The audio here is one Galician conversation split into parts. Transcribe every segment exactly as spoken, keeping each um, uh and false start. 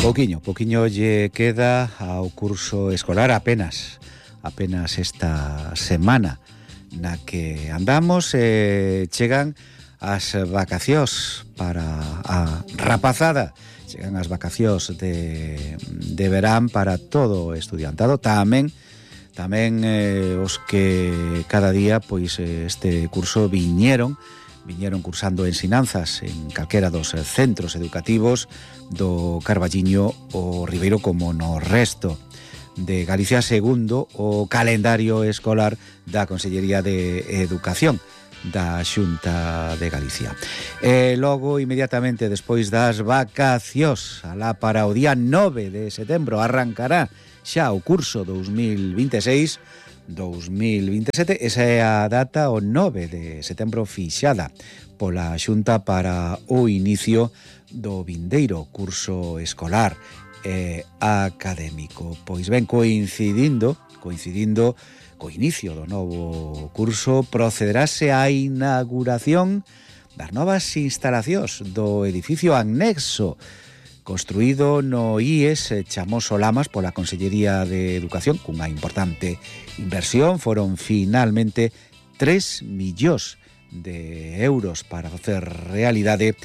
Pouquiño, pouquiño lle queda ao curso escolar apenas apenas esta semana na que andamos e chegan as vacacións para a rapazada, chegan as vacacións de, de verán para todo o estudiantado, tamén tamén eh, os que cada día pois este curso viñeron viñeron cursando ensinanzas en calquera dos centros educativos do Carballiño o Ribeiro como no resto de Galicia, segundo o calendario escolar da Consellería de Educación da Xunta de Galicia. E logo, inmediatamente despois das vacacións, alá para o día nove de setembro, arrancará xa o curso dous mil vinte e seis dous mil vinte e sete, esa é a data, o nove de setembro, fixada pola Xunta para o inicio do vindeiro curso escolar eh, académico. Pois ben, coincidindo, coincidindo co inicio do novo curso, procederase á inauguración das novas instalacións do edificio anexo construído no I E S Chamoso Lamas pola Consellería de Educación, cunha importante inversión. Foron finalmente tres millóns de euros para facer realidade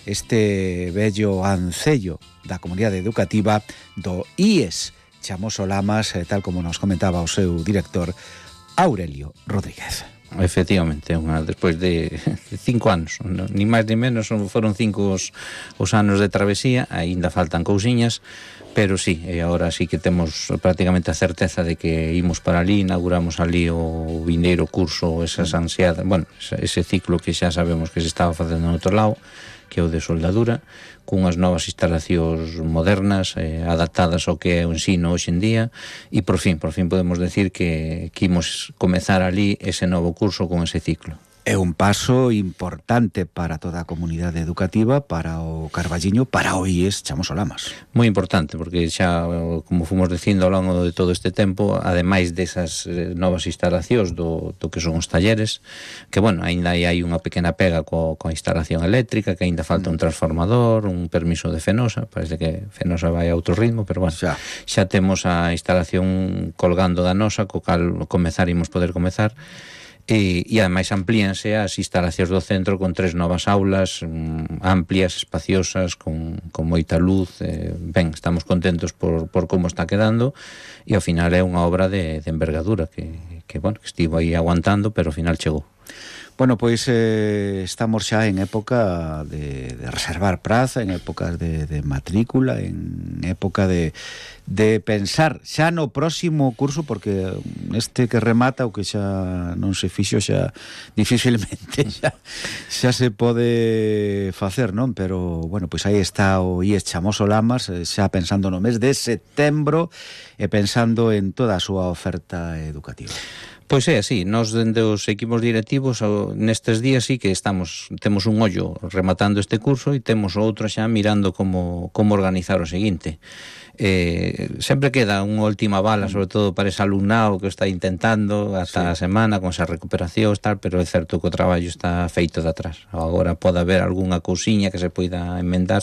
este bello ancello da comunidade educativa do I E S Chamoso Lamas, tal como nos comentaba o seu director Aurelio Rodríguez. Efectivamente, unha, despois de cinco anos, no, ni máis ni menos, foron cinco os, os anos de travesía, aínda faltan cousiñas, pero sí, e agora sí que temos prácticamente a certeza de que imos para ali, inauguramos ali o vindeiro curso, esas ansiadas, bueno, ese ciclo que xa sabemos que se estaba facendo no outro lado, que é o de soldadura, cunhas novas instalacións modernas, eh, adaptadas ao que é o ensino hoxe en día, e por fin, por fin podemos decir que, que imos comezar ali ese novo curso con ese ciclo. É un paso importante para toda a comunidade educativa, para o Carballiño, para o I E S Chamoso Lamas. Moi importante, porque xa, como fomos dicindo ao longo de todo este tempo, ademais desas novas instalacións do, do que son os talleres, que, bueno, ainda hai unha pequena pega co, coa instalación eléctrica, que ainda falta un transformador, un permiso de Fenosa, parece que Fenosa vai a outro ritmo, pero, bueno, xa, xa temos a instalación colgando da nosa, co cal comezar, imos poder comezar. E, e ademais amplíanse as instalacións do centro con tres novas aulas um, amplias, espaciosas, con, con moita luz. Eh, ben, estamos contentos por, por como está quedando, e ao final é unha obra de, de envergadura que, que, bueno, que estivo aí aguantando, pero ao final chegou. Bueno, pois eh, estamos xa en época de, de reservar praza, en época de, de matrícula, en época de, de pensar xa no próximo curso, porque este que remata, o que xa non se fixo, xa dificilmente xa, xa se pode facer, non? Pero, bueno, pois aí está o I E S Chamoso Lamas, xa pensando no mes de setembro e pensando en toda a súa oferta educativa. Pois é así, nós dende os equipos directivos nestes días sí que estamos, temos un ollo rematando este curso e temos outro xa mirando como, como organizar o seguinte. Eh, sempre queda unha última bala, sobre todo para ese alumnado que está intentando hasta sí. a semana con esa recuperación tal, pero é certo que o traballo está feito de atrás. Agora pode haber algunha cousiña que se poida enmendar.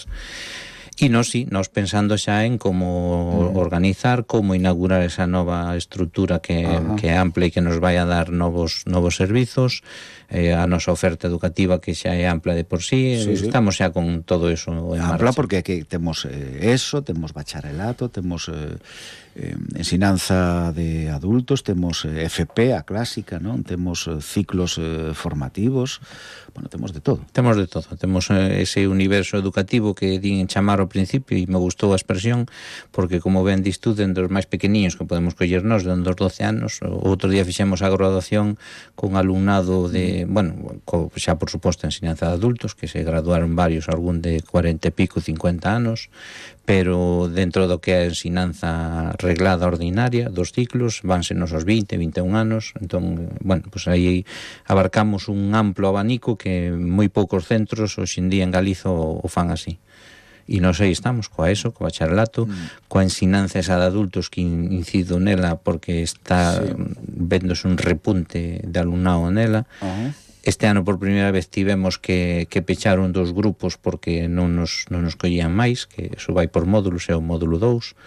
E nós, sí, nós pensando xa en como mm. organizar, como inaugurar esa nova estrutura que, que é ampla e que nos vai a dar novos novos servizos, eh, a nosa oferta educativa que xa é ampla de por sí, sí, sí. Estamos xa con todo eso en ampla marcha. Porque aquí temos eh, eso, temos bacharelato, temos eh, eh, ensinanza de adultos, temos eh, F P, a clásica, non? Temos eh, ciclos eh, formativos, bueno, temos de todo. Temos de todo, temos eh, ese universo educativo que din chamar ao principio, e me gustou a expresión, porque como ben dis tú, dende os máis pequeniños que podemos coller nós, dende os doce anos, o outro día fixemos a graduación con alumnado de, bueno, co, xa por suposto ensinanza de adultos, que se graduaron varios, algún de cuarenta e pico, cincuenta anos, pero dentro do que é a ensinanza reglada ordinaria dos ciclos, vanse nos os vinte, vinte e un anos, entón, bueno, pues aí abarcamos un amplo abanico que moi poucos centros hoxe en día en Galiza o, o fan así. E nós aí estamos, coa ESO, coa bacharelato, mm. coa ensinanza esa de adultos que incido nela porque está sí. vendose un repunte de alumnado nela, uh-huh. Este ano por primeira vez tivemos que, que pechar un dos grupos porque non nos, non nos collían máis, que iso vai por módulos, é o módulo dous.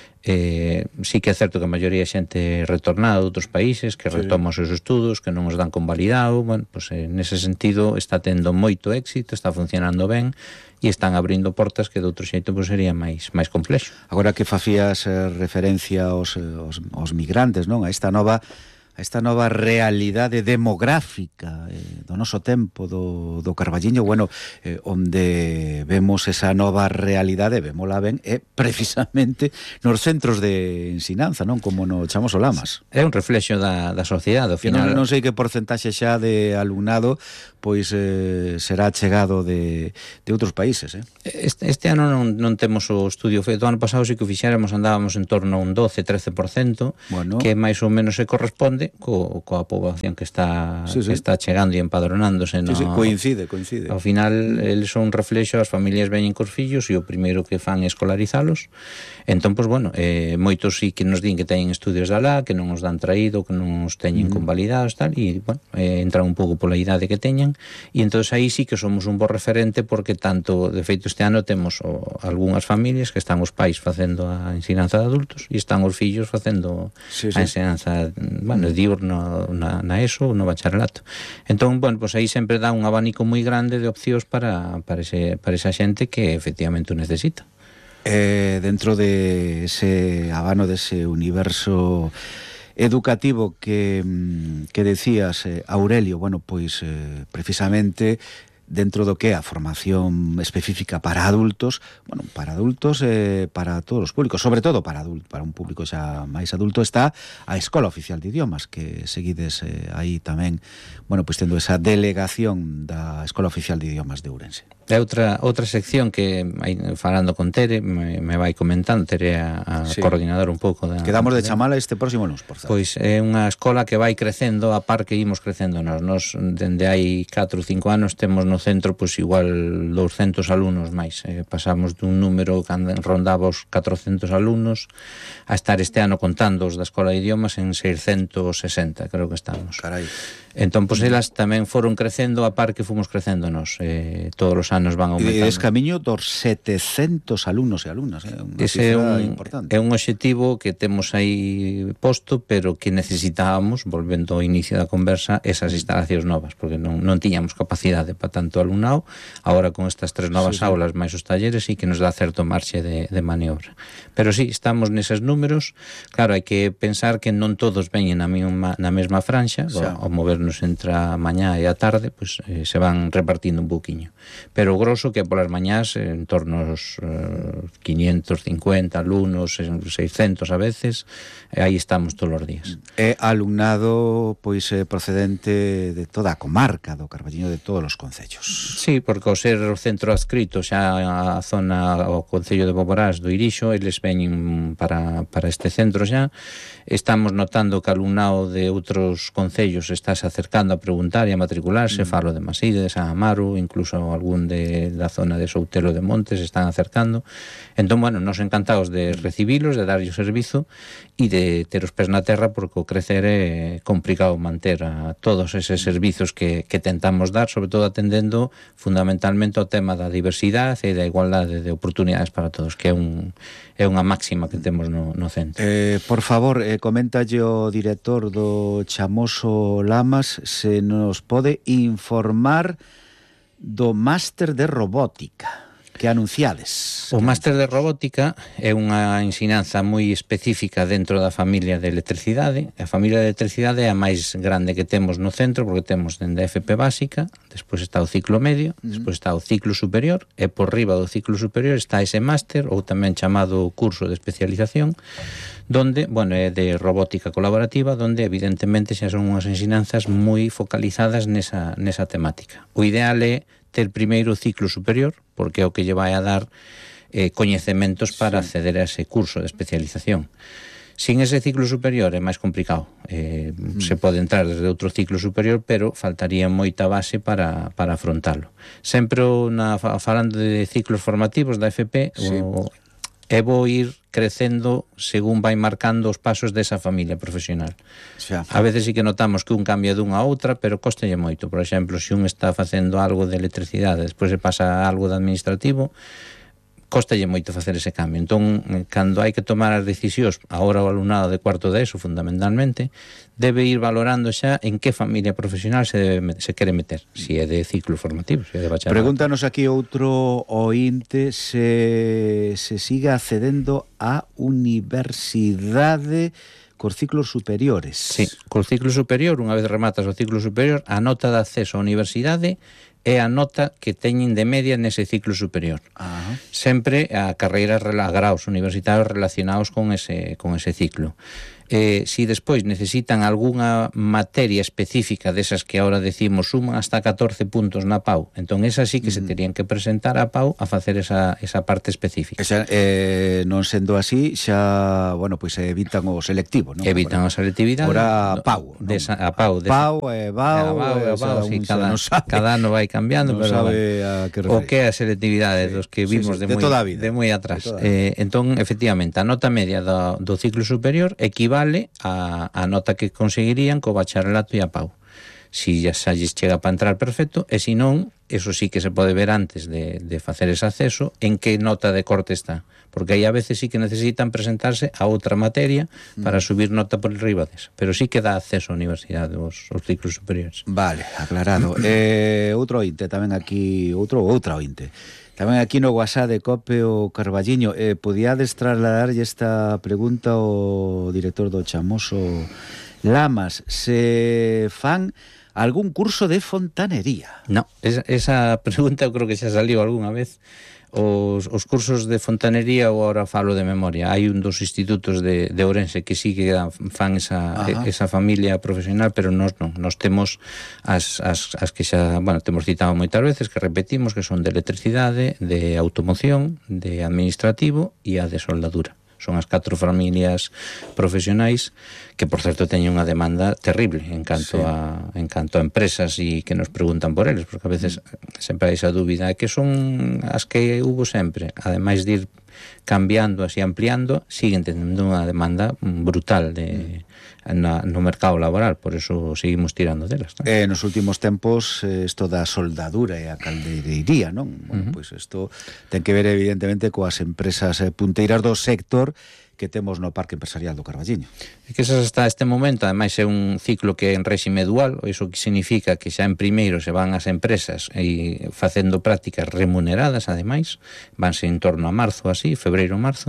Eh, sí que é certo que a maioría é xente retornada de outros países que retoma os seus estudos, que non os dan convalidado. Bueno, pues, eh, nese sentido está tendo moito éxito, está funcionando ben e están abrindo portas que de outro xeito pues, sería máis máis complexo. Agora que facías eh, referencia aos, aos, aos migrantes, non? A esta nova a esta nova realidade demográfica eh, do noso tempo, do, do Carballiño, bueno, eh, onde vemos esa nova realidade, vémola ben, é precisamente nos centros de ensinanza, non? Como no Chamoso Lamas. É un reflexo da, da sociedade, ao final. Non, non sei que porcentaxe xa de alumnado pois eh, será chegado de, de outros países, eh? Este, este ano non, non temos o estudio feito. O ano pasado sí que o fixéramos, andábamos en torno a un doce a trece por cento, bueno, que máis ou menos se corresponde co, coa poboación que está sí, sí. que está chegando e empadronándose. No, sí, sí, coincide, coincide. Ao final, eles son un reflexo, as familias veñen cos fillos e o primeiro que fan é escolarizalos. Entón, pois, bueno, eh, moitos sí que nos din que teñen estudios de alá, que non os dan traído, que non os teñen mm. convalidados, tal, e, bueno, eh, entran un pouco pola idade que teñen, e entón aí sí que somos un bo referente porque tanto, de feito, este ano temos o, algunhas familias que están os pais facendo a ensinanza de adultos e están os fillos facendo sí, sí. a ensinanza, bueno, diurno na, na ESO ou no bacharelato. Entón, bueno, pois aí sempre dá un abanico moi grande de opcións para, para, ese, para esa xente que efectivamente o necesita. Eh, dentro de ese abano, de ese universo educativo que, que decías, eh, Aurelio, bueno, pois eh, precisamente dentro do que é a formación específica para adultos, bueno, para adultos e eh, para todos os públicos, sobre todo para adultos, para un público xa máis adulto, está a Escola Oficial de Idiomas, que seguides eh, aí tamén, bueno, pois tendo esa delegación da Escola Oficial de Idiomas de Ourense. É outra outra sección que, falando con Tere, me, me vai comentando, Tere a, a sí. coordinadora un pouco da... Quedamos de chamala este próximo lunes, por certo. Pois é unha escola que vai crecendo a par que imos crecendo nós. Nos, dende hai catro ou cinco anos, temos no centro, pois igual douscentos alumnos máis. Eh, pasamos dun número que rondaba os catrocentos alumnos a estar este ano contando os da Escola de Idiomas en seiscentos sesenta, creo que estamos. Carai. Entón, pois, elas tamén foron crecendo a par que fomos crecendo nós. Eh, todos os anos van aumentando. E es camiño dos setecentos alumnos e alumnas, é eh? unha Ese cifra é un, importante. É un obxectivo que temos aí posto, pero que necesitábamos, volvendo ao inicio da conversa, esas instalacións novas, porque non, non tiñamos capacidade para tanto alumnado. Agora, con estas tres novas sí, sí. aulas máis os talleres, sí que nos dá certo marxe de, de maniobra. Pero sí, estamos neses números. Claro, hai que pensar que non todos veñen na, mesma, na mesma franxa, sí. ao movernos entre a mañá e a tarde, pues, eh, se van repartindo un pouquiño. Pero o grosso que polas mañás, en torno aos eh, quinientos cincuenta alumnos, seiscentos a veces, eh, aí estamos todos os días. É alumnado, pois, eh, procedente de toda a comarca do Carballiño, de todos os concellos. Sí, porque ao ser o centro adscrito xa a zona, o concello de Boborás do Irixo, eles veñen para, para este centro xa. Estamos notando que alumnado de outros concellos está se acercando a preguntar e a matricularse, mm. falo de Maside, de San Amaro, incluso algún de da zona de Soutelo de Montes están acercando. Entón, bueno, nos encantados de recibilos, de darlle o servizo e de ter os pés na terra, porque o crecer é complicado manter a todos eses servizos que, que tentamos dar, sobre todo atendendo fundamentalmente o tema da diversidade e da igualdade de oportunidades para todos, que é un é unha máxima que temos no, no centro. Eh, por favor, eh, coméntalle o director do Chamoso Lamas se nos pode informar do máster de robótica que anunciades. O máster de robótica é unha ensinanza moi específica dentro da familia de electricidade. A familia de electricidade é a máis grande que temos no centro, porque temos dende a F P básica, despois está o ciclo medio, despois está o ciclo superior, e por riba do ciclo superior está ese máster, ou tamén chamado curso de especialización, donde, bueno, é de robótica colaborativa, donde evidentemente xa son unhas ensinanzas moi focalizadas nesa, nesa temática. O ideal é ter primeiro o ciclo superior, porque é o que lle vai a dar eh, coñecementos para sí. acceder a ese curso de especialización. Sin ese ciclo superior é máis complicado. Eh, mm. Se pode entrar desde outro ciclo superior, pero faltaría moita base para, para afrontalo. Sempre na, falando de ciclos formativos da F P, sí. o, e vou ir crecendo según vai marcando os pasos desa familia profesional. Xa. A veces sí que notamos que un cambia dunha a outra, pero costalle moito. Por exemplo, se un está facendo algo de electricidade, despois se pasa algo de administrativo, costalle moito facer ese cambio. Entón, cando hai que tomar as decisións, agora o alumnado de cuarto de ESO, fundamentalmente, debe ir valorando xa en que familia profesional se, debe, se quere meter, si é de ciclo formativo, si é de bacharelato. Pregúntanos aquí outro ointe se se sigue accedendo á universidade cos ciclos superiores. Sí, cos ciclos superior, unha vez rematas o ciclo superior, a nota de acceso á universidade é a nota que teñen de media nese ciclo superior. Ajá. Sempre a carreiras, a graus universitarios relacionados con ese, con ese ciclo. Eh, si despois necesitan algunha materia específica desas que ahora decimos suman hasta catorce puntos na P A U, entón esas sí que mm. se terían que presentar a P A U a facer esa, esa parte específica. Esa, eh, non sendo así, xa, bueno, pois pues, evitan o selectivo, non? Evitan a selectividade. Ora a P A U, non? Desa, a P A U, desa, P A U e B A U, e B A U, sí, cada, cada ano vai cambiando, non pero sabe a que o que é a selectividade sí, dos que vimos sí, sí, de, de, moi, de moi atrás. Eh, entón, efectivamente, a nota media do, do ciclo superior equivale a a nota que conseguirían co bacharelato e a P A U. Si ya xa lles chega para entrar, perfecto, e se non, eso sí que se pode ver antes de, de facer ese acceso en que nota de corte está, porque aí a veces sí que necesitan presentarse a outra materia para subir nota por riba desa, pero sí que dá acceso á universidade os, os ciclos superiores. Vale, aclarado. eh, outro ointe tamén aquí, outro outra ointe tamén aquí no WhatsApp de Cope o Carballiño. Eh, podíades trasladarlle esta pregunta ao director do Chamoso Lamas. Se fan algún curso de fontanería? No, esa, esa pregunta eu creo que xa salió algunha vez. Os, os cursos de fontanería, ou ahora falo de memoria, hai un dos institutos de, de Ourense que sí que fan esa, esa familia profesional, pero nós non, nós temos as, as, as que xa, bueno, temos citado moitas veces, que repetimos, que son de electricidade, de automoción, de administrativo e a de soldadura. Son as catro familias profesionais que, por certo, teñen unha demanda terrible en canto, sí. a, en canto a empresas e que nos preguntan por eles, porque a veces sempre hai esa dúbida, que son as que hubo sempre, ademais de ir cambiando, así ampliando, siguen tendo unha demanda brutal de, na, no mercado laboral, por eso seguimos tirando delas, ¿no? Eh, nos últimos tempos, isto da soldadura e a caldeirería, non? Bueno, uh -huh. pois pues isto ten que ver evidentemente coas empresas punteiras do sector que temos no Parque Empresarial do Carballiño. E que esa hasta este momento, ademais, é un ciclo que é en réxime dual, iso que significa que xa en primeiro se van as empresas e facendo prácticas remuneradas, ademais, vanse en torno a marzo, así, febreiro, marzo,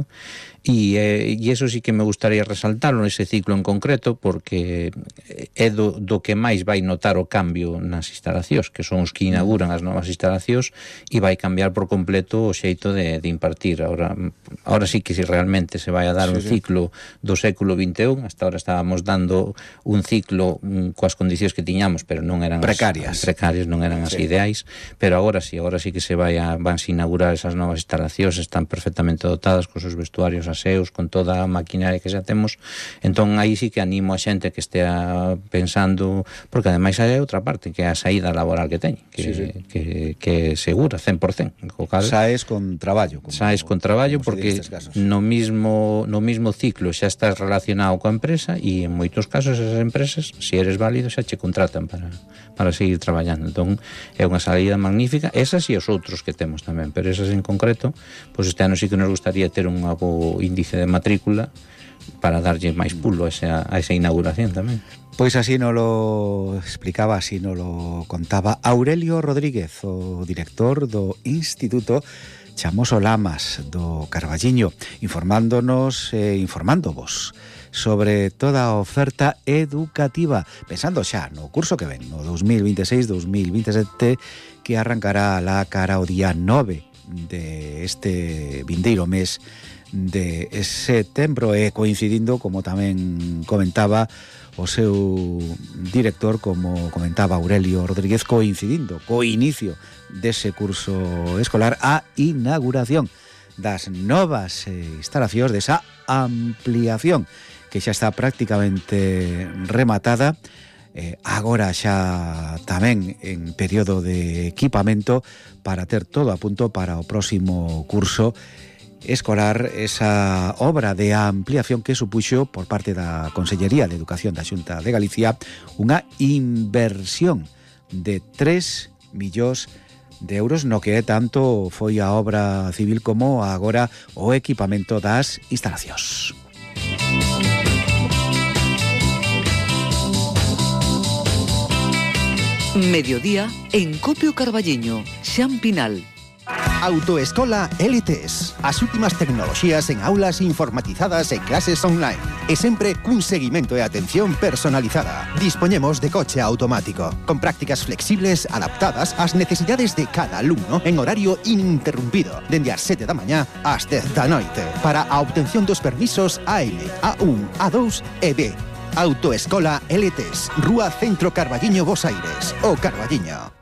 e, eh, e eso sí que me gustaría resaltarlo, ese ciclo en concreto, porque é do, do que máis vai notar o cambio nas instalacións, que son os que inauguran as novas instalacións, e vai cambiar por completo o xeito de, de impartir. Ahora, ahora sí que si realmente se vai a dar sí, un ciclo do século vinte e un, hasta ahora estábamos dando un ciclo um, coas condicións que tiñamos, pero non eran precarias, as, precarias non eran as sí. ideais, pero agora sí, agora sí que se vai a, vanse inaugurar esas novas instalacións, están perfectamente dotadas cos seus vestuarios aseos, con toda a maquinaria que xa temos. Entón aí sí que animo a xente que estea pensando, porque ademais hai outra parte, que é a saída laboral que teñen, que, sí, sí. que, que é segura, cen por cen. Saes con traballo. Como, saes con traballo, porque no mismo no mismo ciclo xa estás relacionado coa empresa e en moitos casos esas empresas, se eres válido, xa che contratan para, para seguir traballando. Entón é unha saída magnífica, esas e os outros que temos tamén, pero esas en concreto, pois este ano sí que nos gustaría ter un novo índice de matrícula para darlle máis pulo a esa, a esa inauguración tamén. Pois así nos lo explicaba, así nos lo contaba Aurelio Rodríguez, o director do Instituto Chamoso Lamas do Carballiño, informándonos e eh, informándovos sobre toda a oferta educativa, pensando xa no curso que ven, no dos mil vinte e seis dos mil vinte e sete, que arrancará la cara o día nove de este vindeiro mes de setembro, e coincidindo, como tamén comentaba o seu director, como comentaba Aurelio Rodríguez, coincidindo co inicio dese curso escolar, a inauguración das novas instalacións, desa ampliación que xa está prácticamente rematada, eh, agora xa tamén en período de equipamento para ter todo a punto para o próximo curso, escolar, esa obra de ampliación que supuxo por parte da Consellería de Educación da Xunta de Galicia unha inversión de tres millóns de euros, no que é tanto foi a obra civil como agora o equipamento das instalacións. Mediodía en Copio Carballiño, Xan Pinal. Autoescola L T E S. As últimas tecnoloxías en aulas informatizadas e clases online. E sempre cun seguimento e atención personalizada. Dispoñemos de coche automático, con prácticas flexibles adaptadas ás necesidades de cada alumno en horario ininterrumpido, dende as sete da mañá ás dez da noite, para a obtención dos permisos A L, A un, A dous e B. Autoescola L T E S, Rúa Centro Carballiño, Bos Aires, o Carballiño.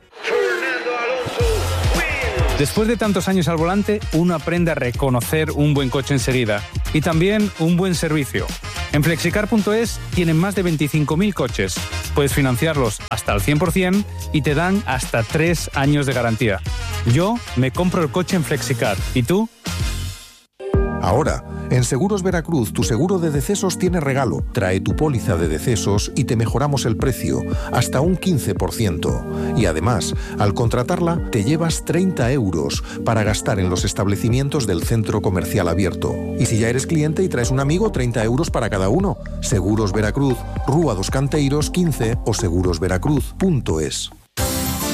Después de tantos años al volante, uno aprende a reconocer un buen coche enseguida y también un buen servicio. En flexicar punto es tienen más de veinticinco mil coches. Puedes financiarlos hasta el cien por ciento y te dan hasta tres años de garantía. Yo me compro el coche en Flexicar. ¿Y tú? Ahora, en Seguros Veracruz, tu seguro de decesos tiene regalo. Trae tu póliza de decesos y te mejoramos el precio, hasta un quince por ciento. Y además, al contratarla, te llevas treinta euros para gastar en los establecimientos del centro comercial abierto. Y si ya eres cliente y traes un amigo, treinta euros para cada uno. Seguros Veracruz, Rúa dos Canteiros quince o seguros veracruz punto es.